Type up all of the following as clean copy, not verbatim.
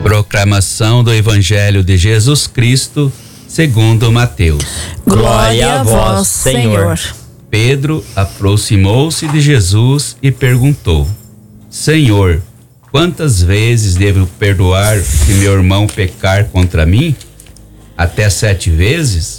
Proclamação do Evangelho de Jesus Cristo segundo Mateus. Glória a vós, Senhor. Pedro aproximou-se de Jesus e perguntou: Senhor, quantas vezes devo perdoar se meu irmão pecar contra mim? Até 7 vezes?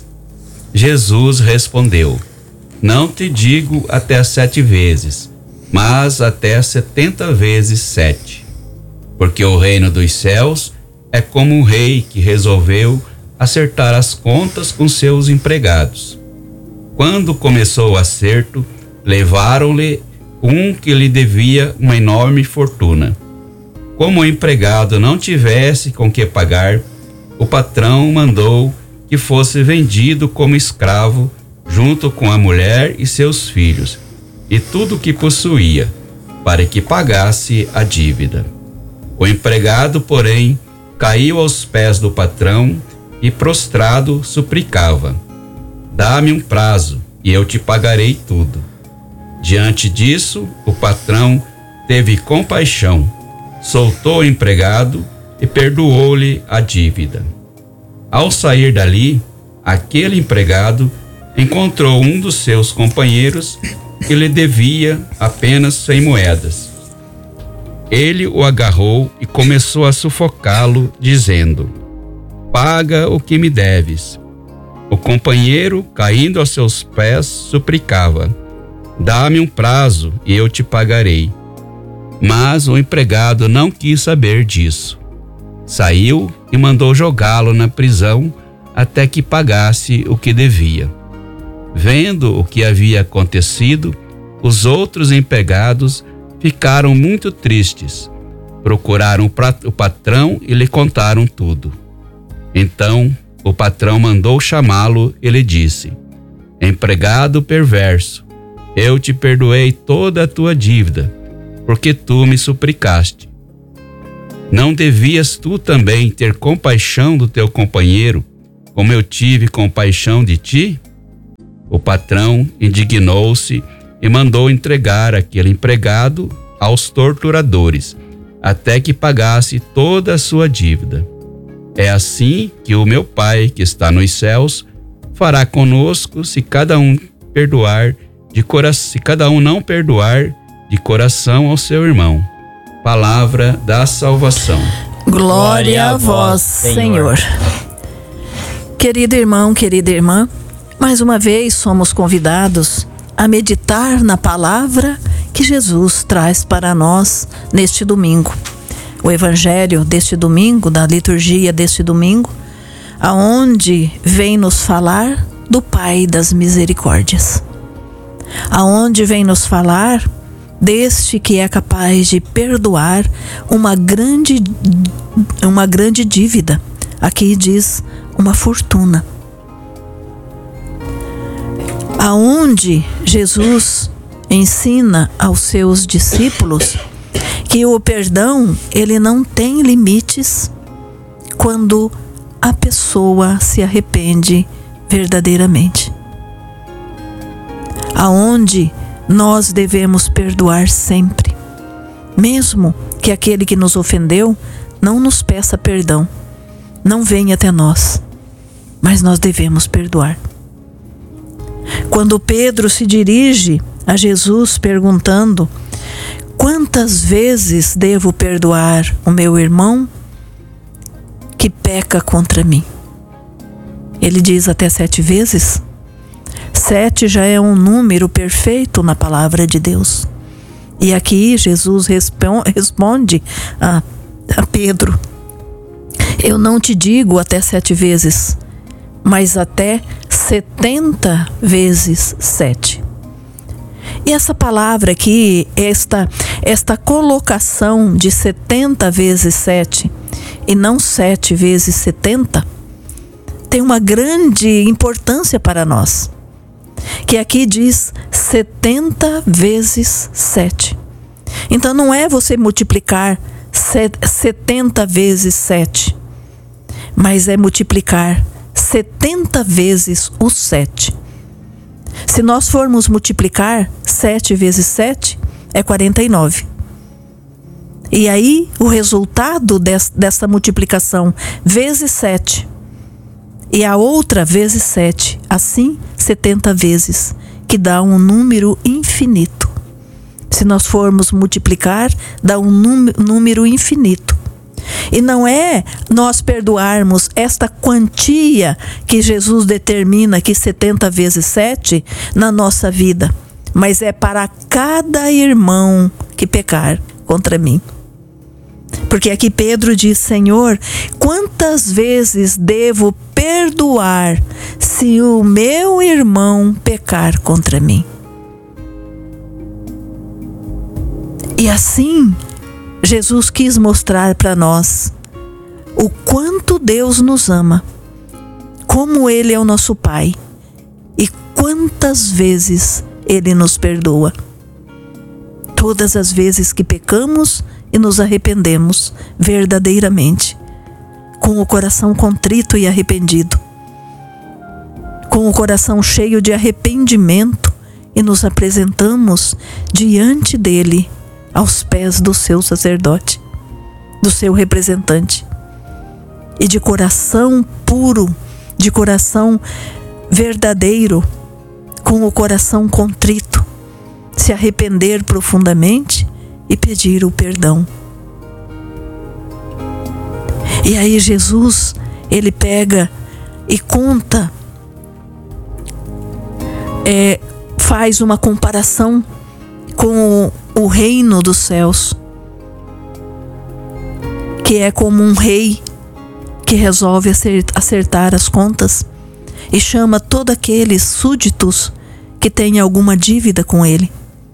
Jesus respondeu: Não te digo até 7 vezes, mas até 70 vezes 7. Porque o reino dos céus é como um rei que resolveu acertar as contas com seus empregados. Quando começou o acerto, levaram-lhe um que lhe devia uma enorme fortuna. Como o empregado não tivesse com que pagar, o patrão mandou que fosse vendido como escravo junto com a mulher e seus filhos e tudo o que possuía, para que pagasse a dívida. O empregado, porém, caiu aos pés do patrão e, prostrado, suplicava: Dá-me um prazo e eu te pagarei tudo. Diante disso, o patrão teve compaixão, soltou o empregado e perdoou-lhe a dívida. Ao sair dali, aquele empregado encontrou um dos seus companheiros que lhe devia apenas 100 moedas. Ele o agarrou e começou a sufocá-lo, dizendo: Paga o que me deves. O companheiro, caindo aos seus pés, suplicava: Dá-me um prazo e eu te pagarei. Mas o empregado não quis saber disso. Saiu e mandou jogá-lo na prisão até que pagasse o que devia. Vendo o que havia acontecido, os outros empregados ficaram muito tristes. Procuraram o patrão e lhe contaram tudo. Então o patrão mandou chamá-lo e lhe disse: Empregado perverso, eu te perdoei toda a tua dívida, porque tu me suplicaste. Não devias tu também ter compaixão do teu companheiro, como eu tive compaixão de ti? O patrão indignou-se e mandou entregar aquele empregado aos torturadores, até que pagasse toda a sua dívida. É assim que o meu Pai, que está nos céus, fará conosco se cada um não perdoar de coração ao seu irmão. Palavra da salvação. Glória a vós, Senhor. Querido irmão, querida irmã, mais uma vez somos convidados a meditar na palavra que Jesus traz para nós neste domingo. O evangelho deste domingo, da liturgia deste domingo, aonde vem nos falar do Pai das misericórdias. Aonde vem nos falar deste que é capaz de perdoar uma grande dívida. Aqui diz uma fortuna. Aonde Jesus ensina aos seus discípulos que o perdão, ele não tem limites quando a pessoa se arrepende verdadeiramente. Aonde nós devemos perdoar sempre, mesmo que aquele que nos ofendeu não nos peça perdão, não venha até nós, mas nós devemos perdoar. Quando Pedro se dirige a Jesus perguntando: Quantas vezes devo perdoar o meu irmão que peca contra mim? Ele diz até 7 vezes. 7 já é um número perfeito na palavra de Deus. E aqui Jesus responde a Pedro: Eu não te digo até 7 vezes, mas até 70 vezes 7. E essa palavra aqui, esta colocação de 70 vezes 7 e não 7 vezes 70, tem uma grande importância para nós. Que aqui diz 70 vezes 7. Então não é você multiplicar 70 vezes 7, mas é multiplicar 70 vezes o 7. Se nós formos multiplicar 7 vezes 7, é 49. E aí o resultado dessa multiplicação vezes 7 e a outra vezes 7, assim 70 vezes, que dá um número infinito. Se nós formos multiplicar, dá um número infinito. E não é nós perdoarmos esta quantia que Jesus determina, que 70 vezes 7, na nossa vida, mas é para cada irmão que pecar contra mim. Porque aqui Pedro diz: Senhor, quantas vezes devo perdoar se o meu irmão pecar contra mim? E assim, Jesus quis mostrar para nós o quanto Deus nos ama, como Ele é o nosso Pai e quantas vezes Ele nos perdoa. Todas as vezes que pecamos e nos arrependemos verdadeiramente, com o coração contrito e arrependido, com o coração cheio de arrependimento, e nos apresentamos diante dele, aos pés do seu sacerdote, do seu representante, e de coração puro, de coração verdadeiro, com o coração contrito, se arrepender profundamente e pedir o perdão. E aí Jesus, ele pega e conta, faz uma comparação com o reino dos céus, que é como um rei que resolve acertar as contas e chama todos aqueles súditos que têm alguma dívida com ele.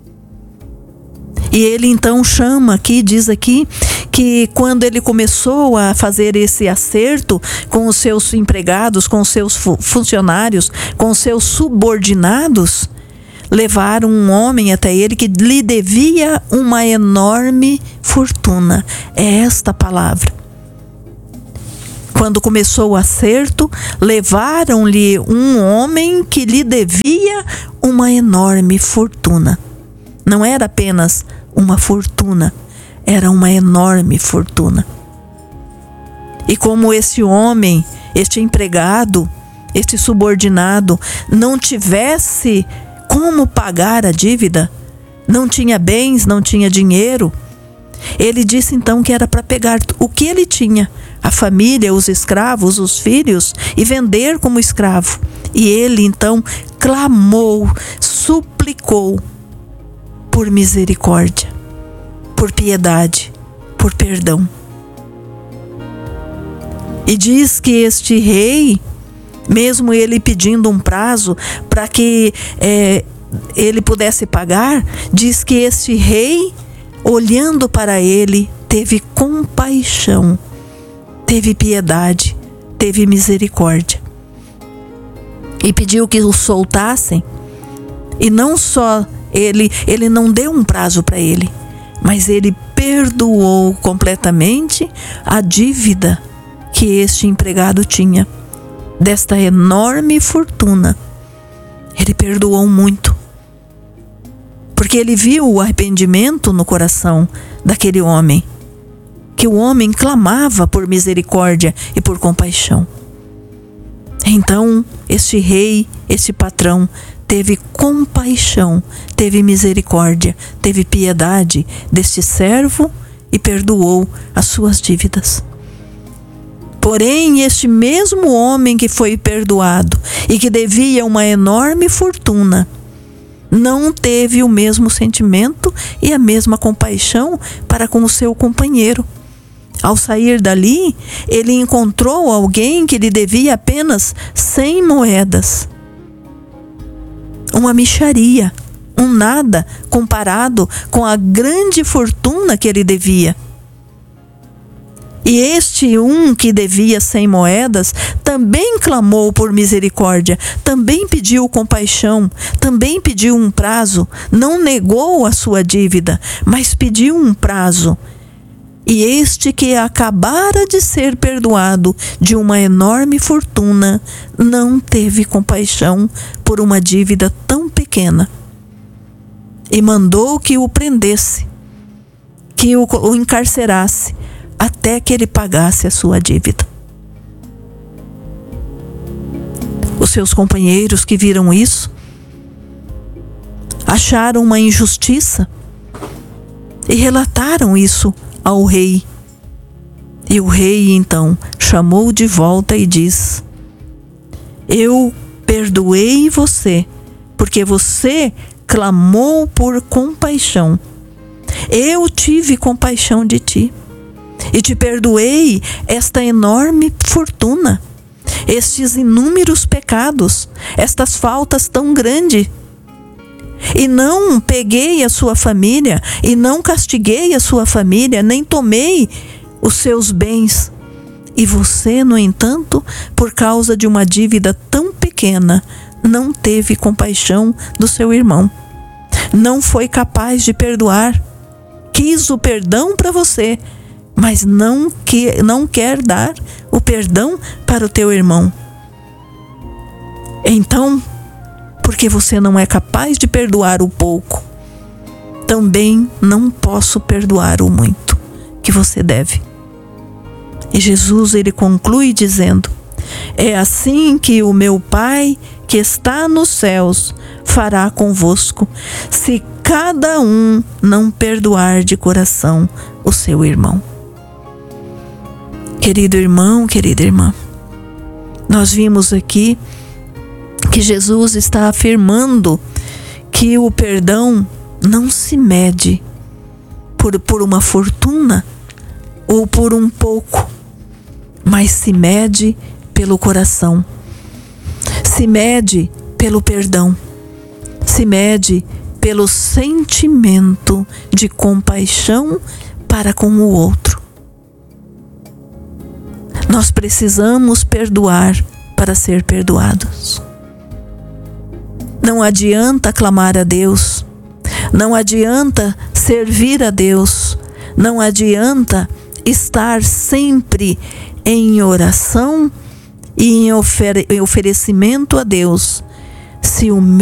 E ele então chama aqui, diz aqui, que quando ele começou a fazer esse acerto com os seus empregados, com os seus funcionários, com os seus subordinados, levaram um homem até ele que lhe devia uma enorme fortuna. É esta a palavra. Quando começou o acerto, levaram-lhe um homem que lhe devia uma enorme fortuna. Não era apenas uma fortuna, era uma enorme fortuna. E como esse homem, este empregado, este subordinado, não tivesse como pagar a dívida, não tinha bens, não tinha dinheiro, ele disse então que era para pegar o que ele tinha, a família, os escravos, os filhos, e vender como escravo. E ele então clamou, suplicou por misericórdia, por piedade, por perdão. E diz que este rei, mesmo ele pedindo um prazo para que ele pudesse pagar, diz que este rei, olhando para ele, teve compaixão, teve piedade, teve misericórdia. E pediu que o soltassem. E não só ele não deu um prazo para ele, mas ele perdoou completamente a dívida que este empregado tinha, desta enorme fortuna. Ele perdoou muito, porque ele viu o arrependimento no coração daquele homem, que o homem clamava por misericórdia e por compaixão. Então, este rei, este patrão, teve compaixão, teve misericórdia, teve piedade deste servo e perdoou as suas dívidas. Porém, este mesmo homem que foi perdoado e que devia uma enorme fortuna, não teve o mesmo sentimento e a mesma compaixão para com o seu companheiro. Ao sair dali, ele encontrou alguém que lhe devia apenas 100 moedas. Uma mixaria, um nada comparado com a grande fortuna que ele devia. E este que devia 100 moedas também clamou por misericórdia, também pediu compaixão, também pediu um prazo, não negou a sua dívida, mas pediu um prazo. E este que acabara de ser perdoado de uma enorme fortuna, não teve compaixão por uma dívida tão pequena. E mandou que o prendesse que o encarcerasse até que ele pagasse a sua dívida. Os seus companheiros que viram isso acharam uma injustiça e relataram isso ao rei. E o rei então chamou de volta e diz: eu perdoei você, porque você clamou por compaixão. Eu tive compaixão de ti e te perdoei esta enorme fortuna, estes inúmeros pecados, estas faltas tão grandes. E não peguei a sua família, e não castiguei a sua família, nem tomei os seus bens. E você, no entanto, por causa de uma dívida tão pequena, não teve compaixão do seu irmão. Não foi capaz de perdoar. Quis o perdão para você, mas não quer dar o perdão para o teu irmão. Então, porque você não é capaz de perdoar o pouco, também não posso perdoar o muito que você deve. E Jesus, ele conclui dizendo: é assim que o meu Pai que está nos céus fará convosco, se cada um não perdoar de coração o seu irmão. Querido irmão, querida irmã, nós vimos aqui que Jesus está afirmando que o perdão não se mede por uma fortuna ou por um pouco, mas se mede pelo coração, se mede pelo perdão, se mede pelo sentimento de compaixão para com o outro. Nós precisamos perdoar para ser perdoados. Não adianta clamar a Deus, não adianta servir a Deus, não adianta estar sempre em oração e em oferecimento a Deus, se o